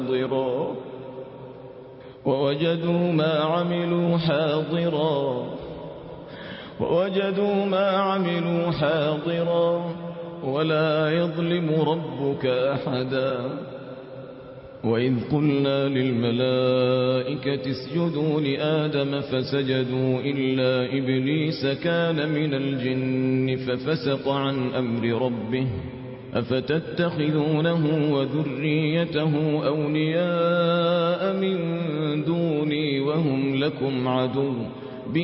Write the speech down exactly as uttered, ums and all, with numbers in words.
حاضرا ووجدوا ما عملوا حاضرا ووجدوا ما عملوا حاضرا ولا يظلم ربك أحدا. وإذ قلنا للملائكة اسجدوا لآدم فسجدوا إلا إبليس كان من الجن ففسق عن أمر ربه أفتتخذونه وذريته أولياء من دوني وهم لكم عدو